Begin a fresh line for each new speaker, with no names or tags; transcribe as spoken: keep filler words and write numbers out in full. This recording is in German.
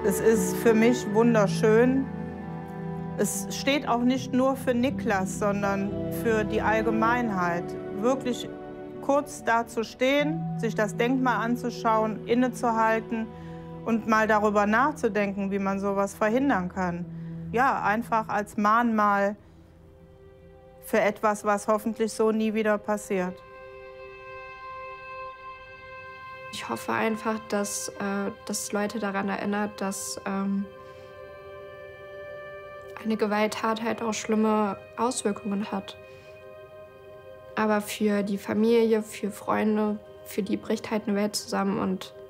Es ist für mich wunderschön. Es steht auch nicht nur für Niklas, sondern für die Allgemeinheit. Wirklich kurz da zu stehen, sich das Denkmal anzuschauen, innezuhalten und mal darüber nachzudenken, wie man sowas verhindern kann. Ja, einfach als Mahnmal für etwas, was hoffentlich so nie wieder passiert.
Ich hoffe einfach, dass äh, das Leute daran erinnert, dass ähm, eine Gewalttat halt auch schlimme Auswirkungen hat. Aber für die Familie, für Freunde, für die bricht halt eine Welt zusammen und